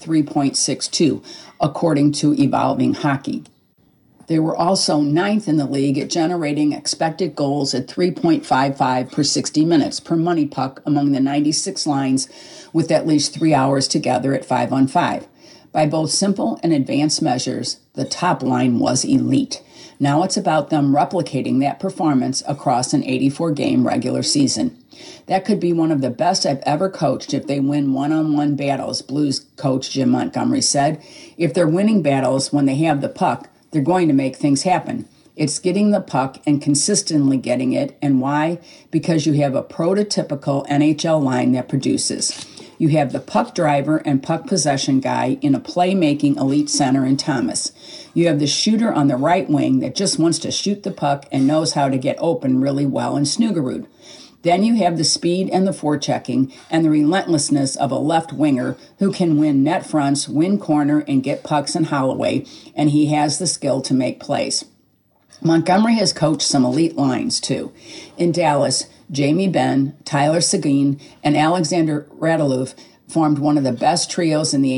3.62, according to Evolving Hockey. They were also ninth in the league at generating expected goals at 3.55 per 60 minutes per money puck among the 96 lines with at least 3 hours together at 5-on-5. By both simple and advanced measures, the top line was elite. Now it's about them replicating that performance across an 84-game regular season. That could be one of the best I've ever coached if they win one-on-one battles, Blues coach Jim Montgomery said. If they're winning battles when they have the puck, they're going to make things happen. It's getting the puck and consistently getting it. And why? Because you have a prototypical NHL line that produces. You have the puck driver and puck possession guy in a playmaking elite center in Thomas. You have the shooter on the right wing that just wants to shoot the puck and knows how to get open really well in Snuggerud. Then you have the speed and the forechecking and the relentlessness of a left winger who can win net fronts, win corner, and get pucks in Holloway, and he has the skill to make plays. Montgomery has coached some elite lines, too. In Dallas, Jamie Benn, Tyler Seguin, and Alexander Radulov formed one of the best trios in the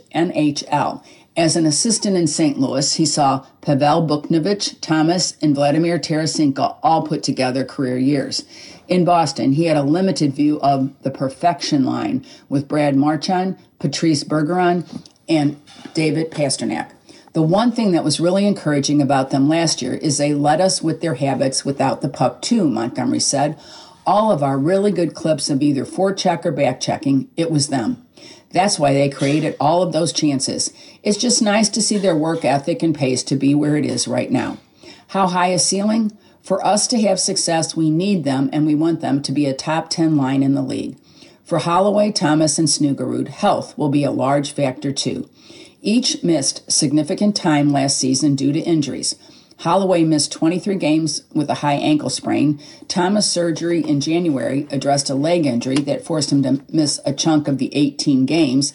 NHL. As an assistant in St. Louis, he saw Pavel Buchnevich, Thomas, and Vladimir Tarasenko all put together career years. In Boston, he had a limited view of the perfection line with Brad Marchand, Patrice Bergeron, and David Pastrnak. The one thing that was really encouraging about them last year is they led us with their habits without the puck too, Montgomery said. All of our really good clips of either forecheck or back-checking, it was them. That's why they created all of those chances. It's just nice to see their work ethic and pace to be where it is right now. How high a ceiling? For us to have success, we need them, and we want them to be a top 10 line in the league. For Holloway, Thomas, and Snuggerud, health will be a large factor too. Each missed significant time last season due to injuries. Holloway missed 23 games with a high ankle sprain. Thomas' surgery in January addressed a leg injury that forced him to miss a chunk of the 18 games.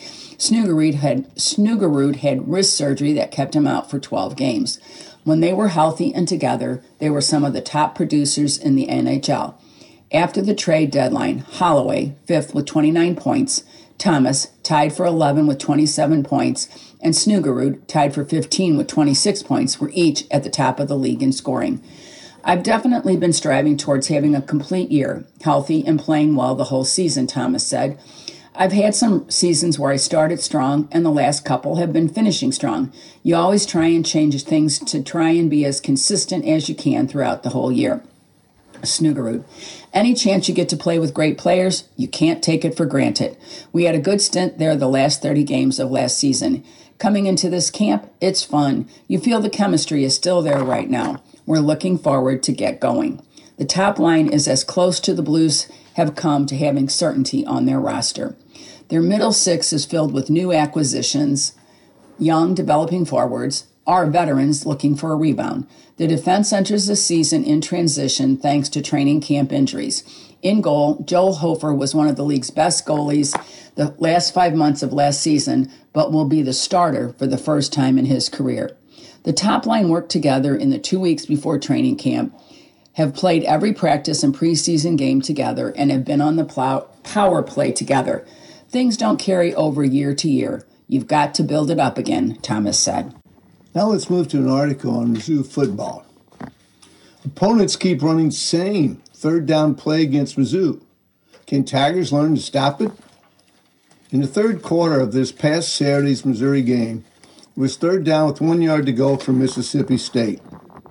Snuggerud had wrist surgery that kept him out for 12 games. When they were healthy and together, they were some of the top producers in the NHL. After the trade deadline, Holloway, 5th with 29 points, Thomas, tied for 11 with 27 points, and Snuggerud, tied for 15 with 26 points, were each at the top of the league in scoring. I've definitely been striving towards having a complete year, healthy and playing well the whole season, Thomas said. I've had some seasons where I started strong, and the last couple have been finishing strong. You always try and change things to try and be as consistent as you can throughout the whole year. Snuggerud. Any chance you get to play with great players, you can't take it for granted. We had a good stint there the last 30 games of last season. Coming into this camp, it's fun. You feel the chemistry is still there right now. We're looking forward to get going. The top line is as close to the Blues have come to having certainty on their roster. Their middle six is filled with new acquisitions, young developing forwards, our veterans looking for a rebound. The defense enters the season in transition thanks to training camp injuries. In goal, Joel Hofer was one of the league's best goalies the last 5 months of last season, but will be the starter for the first time in his career. The top line worked together in the 2 weeks before training camp, have played every practice and preseason game together, and have been on the power play together. Things don't carry over year to year. You've got to build it up again, Thomas said. Now let's move to an article on Mizzou football. Opponents keep running same third down play against Mizzou. Can Tigers learn to stop it? In the third quarter of this past Saturday's Missouri game, it was third down with 1 yard to go for Mississippi State.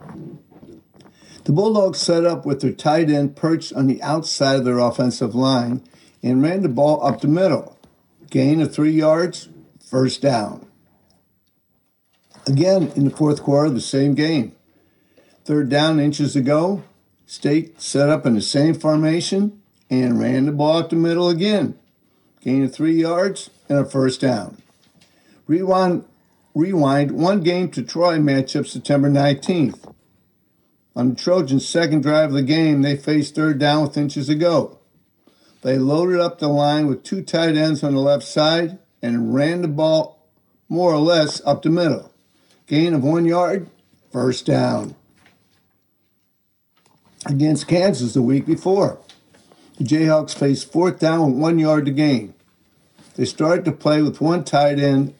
The Bulldogs set up with their tight end perched on the outside of their offensive line and ran the ball up the middle. Gain of 3 yards, first down. Again, in the fourth quarter of the same game. Third down, inches to go. State set up in the same formation and ran the ball up the middle again. Gain of 3 yards and a first down. Rewind one game to Troy matchup September 19th. On the Trojans' second drive of the game, they faced third down with inches to go. They loaded up the line with two tight ends on the left side and ran the ball more or less up the middle. Gain of 1 yard, first down. Against Kansas the week before, the Jayhawks faced fourth down with 1 yard to gain. They started to play with one tight end